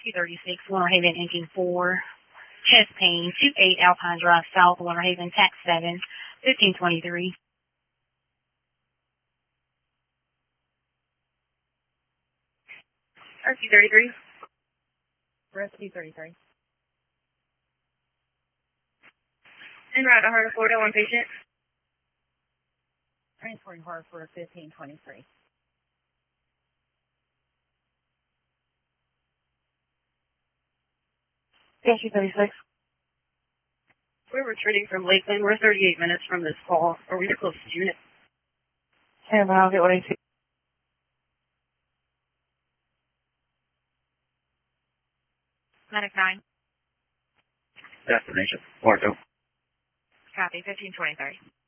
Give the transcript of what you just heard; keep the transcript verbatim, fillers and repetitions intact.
Rescue thirty-six, Winter Haven, Engine four, chest pain, two eight Alpine Drive South, Winter Haven, tax seven, fifteen twenty-three. Rescue thirty-three. Rescue thirty-three. En route to Heart of Florida, one patient. Transporting Hartford, fifteen twenty-three. Rescue thirty-six. We're retreating from Lakeland. We're thirty-eight minutes from this call. Are we the closest unit? Ten miles, get what I see. Medic nine. Destination, Orto. Copy, fifteen twenty-three.